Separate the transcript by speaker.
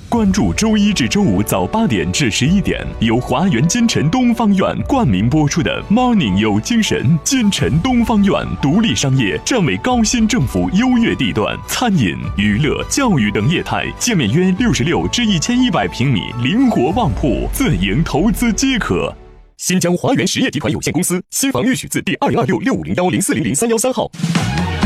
Speaker 1: 关注周一至周五早8点至11点，由华源金城东方院冠名播出的 Morning 有精神。金城东方院独立商业，站为高新政府优越地段，餐饮、娱乐、教育等业态，界面约66至1100平米，灵活旺铺，自营投资皆可。新疆华源实业集团有限公司，新房预许字第2026650104003113号。